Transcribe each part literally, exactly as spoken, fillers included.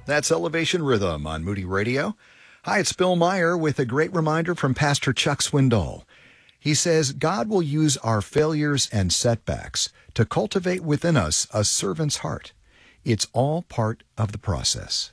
That's Elevation Rhythm on Moody Radio. Hi, it's Bill Meyer with a great reminder from Pastor Chuck Swindoll. He says, God will use our failures and setbacks to cultivate within us a servant's heart. It's all part of the process.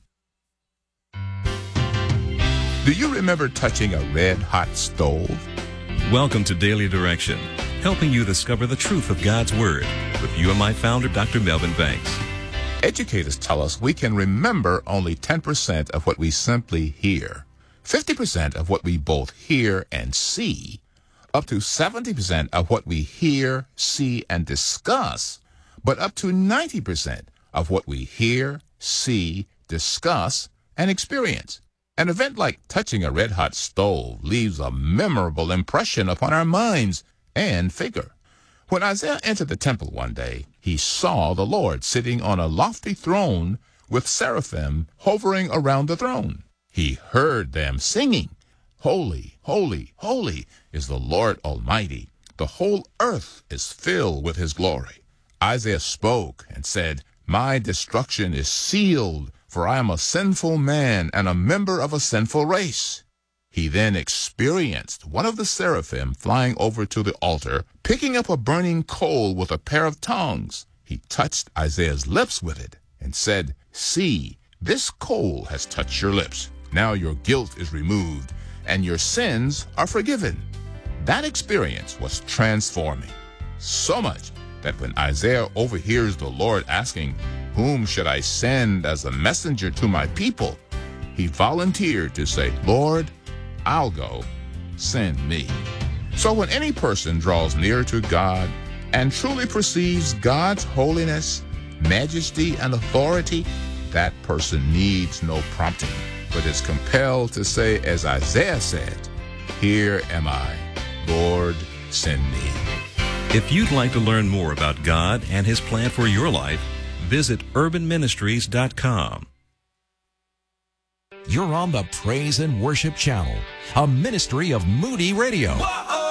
Do you remember touching a red-hot stove? Welcome to Daily Direction, helping you discover the truth of God's Word with U M I founder Doctor Melvin Banks. Educators tell us we can remember only ten percent of what we simply hear, fifty percent of what we both hear and see, up to seventy percent of what we hear, see, and discuss, but up to ninety percent of what we hear, see, discuss, and experience. An event like touching a red-hot stove leaves a memorable impression upon our minds and figure. When Isaiah entered the temple one day, he saw the Lord sitting on a lofty throne with seraphim hovering around the throne. He heard them singing, "Holy, holy, holy is the Lord Almighty. The whole earth is filled with his glory." Isaiah spoke and said, "My destruction is sealed, for I am a sinful man and a member of a sinful race." He then experienced one of the seraphim flying over to the altar, picking up a burning coal with a pair of tongs. He touched Isaiah's lips with it and said, "See, this coal has touched your lips. Now your guilt is removed and your sins are forgiven." That experience was transforming, so much that when Isaiah overhears the Lord asking, "Whom should I send as a messenger to my people?" he volunteered to say, "Lord, I'll go, send me." So when any person draws near to God and truly perceives God's holiness, majesty, and authority, that person needs no prompting, but is compelled to say, as Isaiah said, "Here am I, Lord, send me." If you'd like to learn more about God and his plan for your life, visit urban ministries dot com. You're on the Praise and Worship Channel, a ministry of Moody Radio. Whoa!